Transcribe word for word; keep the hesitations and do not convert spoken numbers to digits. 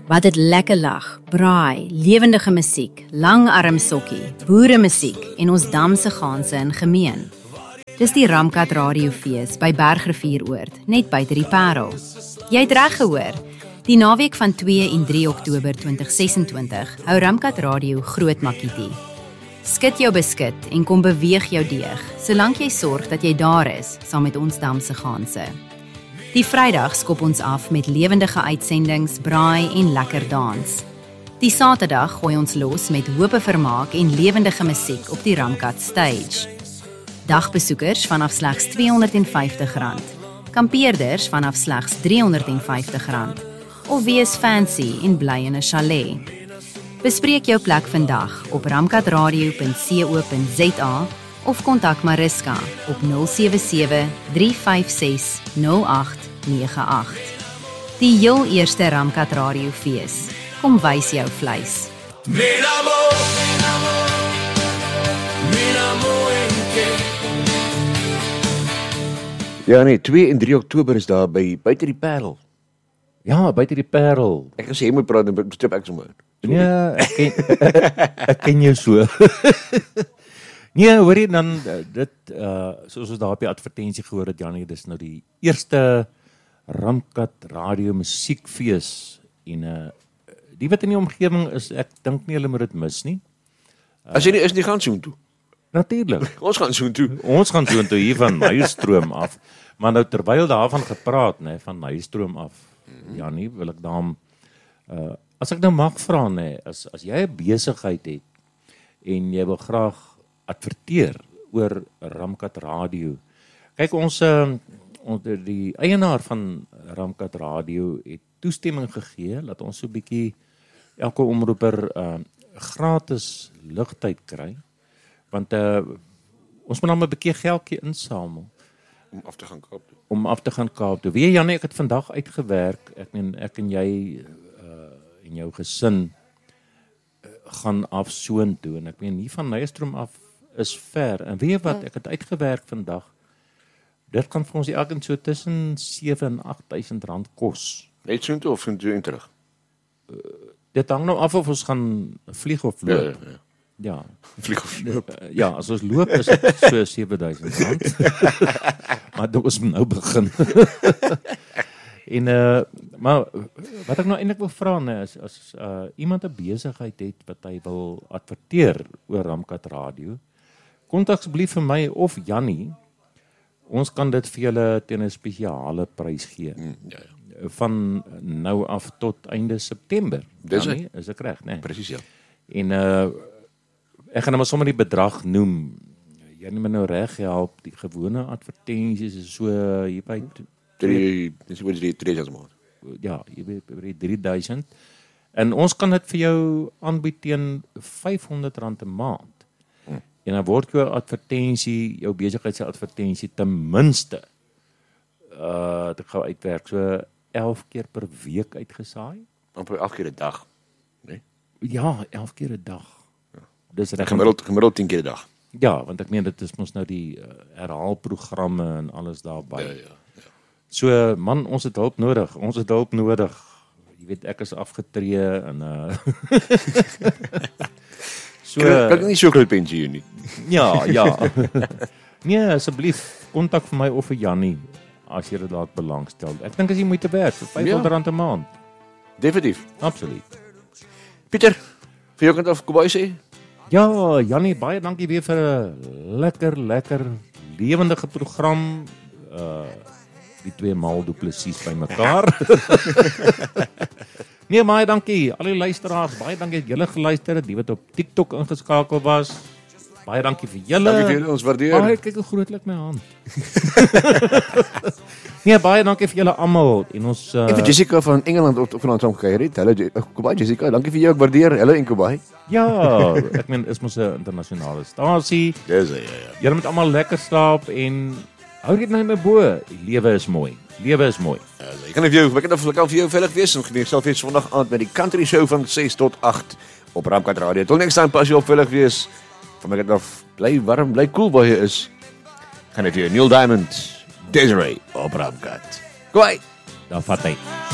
Wat het lekker lag, braai, lewendige musiek, langarm sokkie, boere musiek en ons damse ganse in gemeen. Dis die Ramkat Radiofees by Bergrivieroord, net buite die Parel. Jy het reg gehoor, die naweek van twee en drie Oktober twintig sesentwintig hou Ramkat Radio groot makietie. Skit jou beskit en kom beweeg jou deeg, solank jy sorg dat jy daar is, saam met ons damse ganse. Die Vrydag skop ons af met lewendige uitsendings, braai en lekker dans. Die Saterdag gooi ons los met hope vermaak en lewendige musiek op die Ramkat stage. Dagbesoekers vanaf slegs tweehonderd vyftig rand, kampeerders vanaf slegs driehonderd vyftig rand, of wees fancy en bly in 'n chalet. Bespreek jou plek vandag op ramkatradio punt co punt za of kontak Mariska op nul sewe sewe, drie vyf ses, nul agt nege agt. Die heel eerste Ramkat Radiofees. Kom wys jou vleis. Ja nee, twee en drie Oktober is daar by buite die Parel. Ja, buite die Parel. Ek gesê jy moet praat, dan stop ek sommer. Ja, ek ken, ek ken jou so. Nee, hoor jy dan dit uh soos ons daar op die advertensie gehoor het, Janie, dis nou die eerste Ramkat Radio musiekfees en uh die wat in die omgewing is, ek dink nie hulle moet dit mis nie. Uh, As jy nie is nie, gaan soontoe. Natuurlik. Ons gaan soontoe. Ons gaan soontoe hier van Nystroom af. Maar nou terwyl daarvan gepraat, nê, van Nystroom af. Janie, wil ek daarom uh as ek nou mag vra, nê, as as jy 'n besigheid het en jy wil graag adverteer oor Ramkat Radio. Kyk, ons uh, ons die eienaar van Ramkat Radio het toestemming gegee dat ons so 'n bietjie elke omroeper uh, gratis ligtyd kry, want uh, ons moet nou 'n bietjie geldjie insamel om af te gaan Kaap toe. Om af te gaan Kaap toe. Weet jy, Jannie, ek het vandag uitgewerk. Ek meen ek en jy uh, en jou gesin uh, gaan af soontoe en ek meen hier van Nystroom af is ver. En weet jy wat, ek het uitgewerk vandag. Dit kan vir ons elkeen so tussen sewe en agt duisend rand kos. Net soontoe of soontoe en terug? Uh, dit hang nou af of ons gaan vlieg of loop. Ja, ja. Ja. Vlieg of loop. Uh, ja, as ons loop is dit so sewe duisend rand. Maar dit ons nou begin. En uh, maar wat ek nou eintlik wil vra nee, is as uh, iemand 'n besigheid het wat hy wil adverteer oor Ramkat Radio, kontak asseblief vir my of Jannie. Ons kan dit vir julle teen 'n spesiale prys gee. Mm, ja, ja. Van nou af tot einde September. Dis Jannie, is ek reg, né? Nee. Presies, ja. En uh, ek gaan nou maar sommer die bedrag noem. Jannie moet nou reg help. Die gewone advertensies is so hier by drie, dis oor die drie duisend maand. Ja, hier by drie duisend. En ons kan dit vir jou aanbied teen vyfhonderd rand 'n maand. Hmm. En dan word jou advertensie, jou besigheid se advertensie ten minste uh ek gou uitwerk so elf keer per week uitgesaai. Amper elf keer 'n dag, né? Nee? Ja, elf keer 'n dag. Ja. Dis reg. Gemiddeld gemiddeld tien keer 'n dag. Ja, want ek meen dit is mos nou die uh, herhaalprogramme en alles daarbey. Ja, ja, ja. So man, ons het hulp nodig. Ons het hulp nodig. Jy weet, ek is afgetree en uh so Ek nie so groot pensioen nie. Ja, ja. Nee, asseblief kontak vir my of vir Jannie as jy dit laat belangstel. Ek dink as jy moeite werd vir vyfhonderd rand 'n maand. Definitief. Absoluut. Pieter, vir jou kant af Kobay sê? Ja, Jannie, baie dankie weer vir 'n lekker lekker lewendige program. Uh die twee maal duplessies by mekaar. Nee, baie dankie. Al die luisteraars, baie dankie dat julle geluister het, die wat op TikTok ingeskakel was. Baie dankie vir julle. Dankie vir julle, ons waardeer. Baie kyk hoe grootlik my hand. Nee, baie dankie vir julle almal en ons uh, En vir Jessica van Engeland op op ons omgekeier het. Hallo Kobay, Jessica, dankie vir jou, ek waardeer. Hallo en Kobay. Ja, ek meen is mos 'n internasionale stasie. Dis ja ja. Julle moet almal lekker slaap en hou dit nou my bo. Die lewe is mooi. Lewe is mooi. Ja, ek kan vir jou, ek kan of kan vir jou veilig wees en geniet self weer Sondag aand met die Country Show van ses tot agt op Ramkat Radio. Tot next time, pas jy op veilig wees. Van my kant af, bly warm, bly cool waar jy is. Gaan net vir jou Neil Diamond, Desiree op Ramkat. Goeie. Dan vat hy.